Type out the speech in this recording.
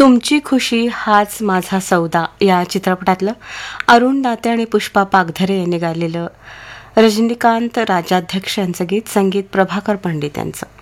तुमची खुशी हाच माझा सौदा या चित्रपटातलं अरुण दाते आणि पुष्पा पागधरे यांनी गायलेलं रजनीकांत राजाध्यक्ष यांचं गीत, संगीत प्रभाकर पंडित यांचं.